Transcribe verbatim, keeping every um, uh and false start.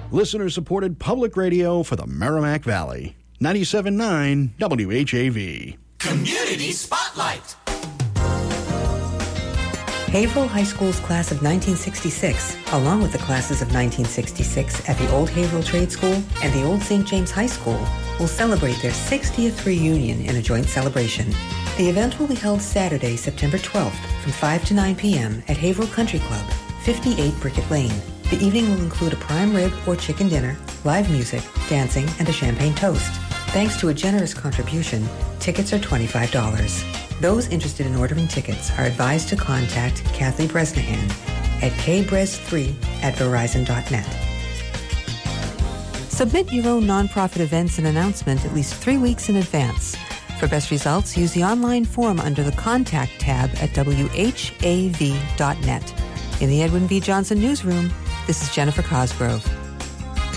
Listener-supported public radio for the Merrimack Valley. ninety-seven point nine W H A V. Community Spotlight. Haverhill High School's class of nineteen sixty-six, along with the classes of nineteen sixty-six at the Old Haverhill Trade School and the Old Saint James High School, will celebrate their sixtieth reunion in a joint celebration. The event will be held Saturday, September twelfth, from five to nine p.m. at Haverhill Country Club, fifty-eight Brickett Lane. The evening will include a prime rib or chicken dinner, live music, dancing, and a champagne toast. Thanks to a generous contribution, tickets are twenty-five dollars. Those interested in ordering tickets are advised to contact Kathy Bresnahan at k bres three at verizon dot net. Submit your own nonprofit events and announcement at least three weeks in advance. For best results, use the online form under the Contact tab at w h a v dot net. In the Edwin V. Johnson Newsroom, this is Jennifer Cosgrove.